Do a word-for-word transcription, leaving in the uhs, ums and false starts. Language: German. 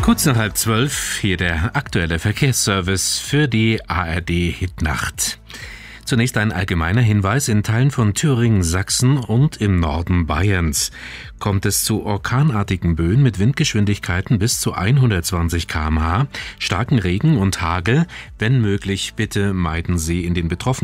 Kurz nach halb zwölf, hier der aktuelle Verkehrsservice für die A R D-Hitnacht. Zunächst ein allgemeiner Hinweis: In Teilen von Thüringen, Sachsen und im Norden Bayerns kommt es zu orkanartigen Böen mit Windgeschwindigkeiten bis zu hundertzwanzig Kilometer pro Stunde, starken Regen und Hagel. Wenn möglich, bitte meiden Sie in den betroffenen